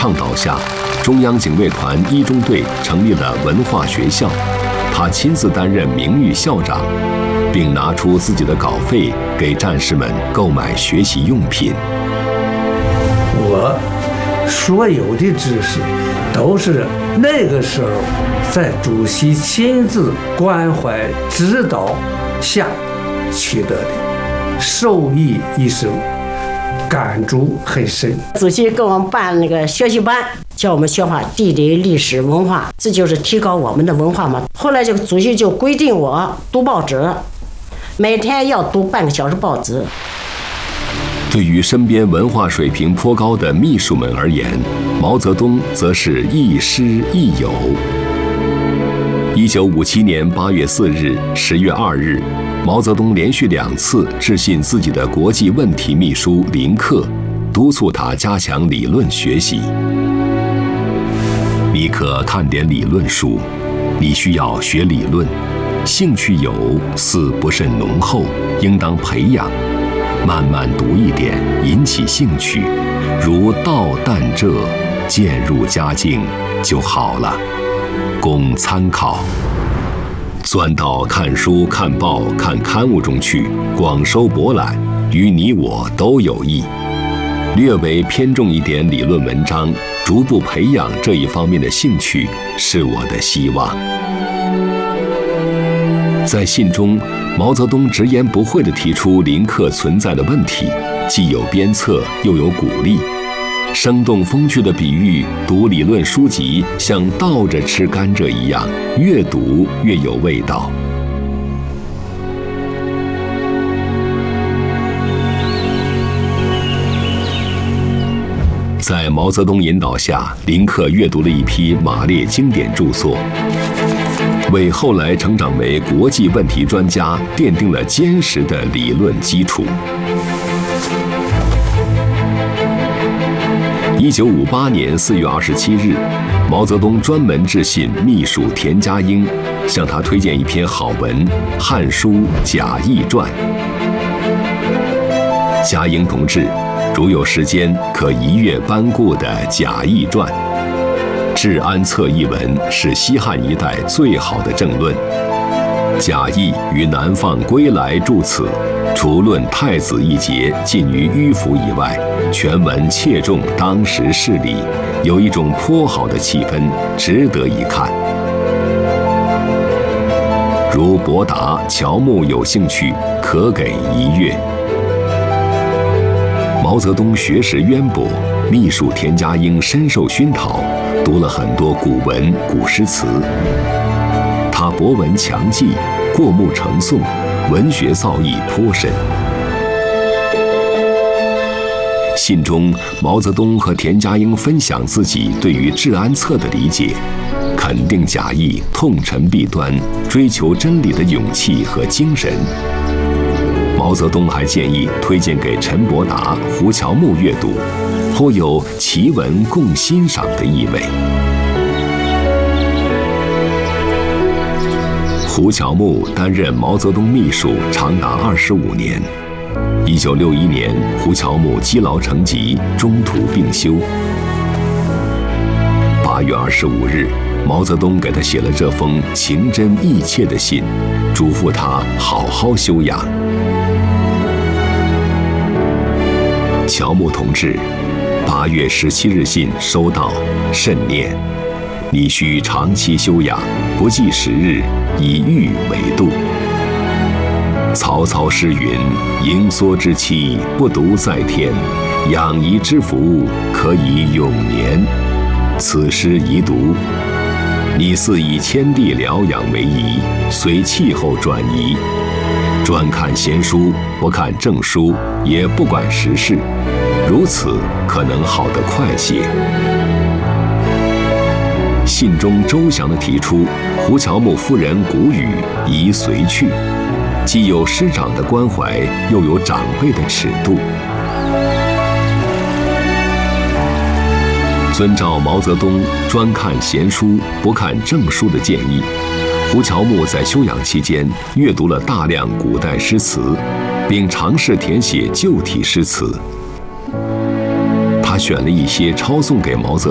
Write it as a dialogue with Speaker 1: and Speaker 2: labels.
Speaker 1: 倡导下，中央警卫团一中队成立了文化学校，他亲自担任名誉校长，并拿出自己的稿费给战士们购买学习用品。
Speaker 2: 我所有的知识都是那个时候在主席亲自关怀指导下取得的，受益一生，感触很深。
Speaker 3: 主席给我们办那个学习班，叫我们学画地理、历史、文化，这就是提高我们的文化嘛。后来这个主席就规定我读报纸，每天要读半个小时报纸。
Speaker 1: 对于身边文化水平颇高的秘书们而言，毛泽东则是亦师亦友。1957年8月4日、10月2日，毛泽东连续2次致信自己的国际问题秘书林克，督促他加强理论学习。你可看点理论书，你需要学理论，兴趣有，似不甚浓厚，应当培养。慢慢读一点，引起兴趣，如道旦浙，渐入佳境就好了，供参考。钻到看书、看报、看刊物中去，广收博览，与你我都有益。略微偏重一点理论文章，逐步培养这一方面的兴趣，是我的希望。在信中，毛泽东直言不讳地提出林克存在的问题，既有鞭策，又有鼓励，生动风趣地比喻读理论书籍像倒着吃甘蔗一样，越读越有味道。在毛泽东引导下，林克阅读了一批马列经典著作，为后来成长为国际问题专家奠定了坚实的理论基础。1958年4月27日，毛泽东专门致信秘书田家英，向他推荐一篇好文《汉书贾谊传》。家英同志，如有时间，可一阅班固的《贾谊传》。治安策一文是西汉一代最好的政论。贾谊于南放归来著此，除论太子一节近于迂腐以外，全文切中当时事理，有一种颇好的气氛，值得一看。如博达、乔木有兴趣，可给一阅。毛泽东学识渊博，秘书田家英深受熏陶，读了很多古文、古诗词。他博闻强记，过目成诵，文学造诣颇深。信中，毛泽东和田家英分享自己对于治安策的理解，肯定贾谊痛陈弊端、追求真理的勇气和精神。毛泽东还建议推荐给陈伯达、胡乔木阅读，颇有奇文共欣赏的意味。胡乔木担任毛泽东秘书长达25年。1961年，胡乔木积劳成疾，中途病休。8月25日，毛泽东给他写了这封情真意切的信，嘱咐他好好休养。乔木同志，8月17日信收到，慎念。你须长期休养，不计时日，以欲为度。曹操诗云：“盈缩之期，不独在天；养怡之福，可以永年。”此诗宜读。你似以天地疗养为宜，随气候转移，专看闲书，不看正书，也不管时事，如此可能好得快些。信中周详地提出，胡乔木夫人谷雨宜随去，既有师长的关怀，又有长辈的尺度。遵照毛泽东专看闲书不看正书的建议，胡乔木在休养期间阅读了大量古代诗词，并尝试填写旧体诗词。他选了一些抄送给毛泽